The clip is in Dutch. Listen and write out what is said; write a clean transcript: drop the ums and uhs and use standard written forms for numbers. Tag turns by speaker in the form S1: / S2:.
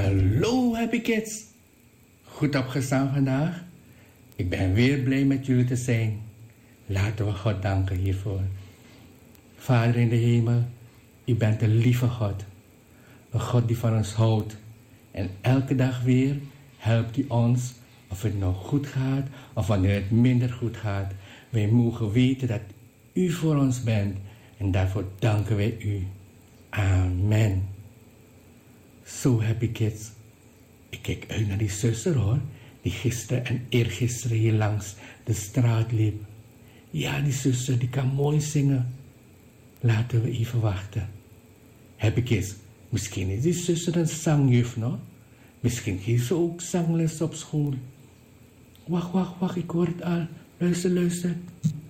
S1: Hallo Happy Kids. Goed opgestaan vandaag. Ik ben weer blij met jullie te zijn. Laten we God danken hiervoor. Vader in de hemel, u bent een lieve God. Een God die van ons houdt. En elke dag weer helpt u ons, of het nou goed gaat of wanneer het minder goed gaat. Wij mogen weten dat u voor ons bent en daarvoor danken wij u. Amen. Zo Happy Kids. Ik kijk uit naar die zuster hoor, die gisteren en eergisteren hier langs de straat liep. Ja, die zuster die kan mooi zingen. Laten we even wachten. Happy Kids, misschien is die zuster een zangjuf, no? Misschien geeft ze ook zangles op school. Wacht, ik hoor het al. Luister.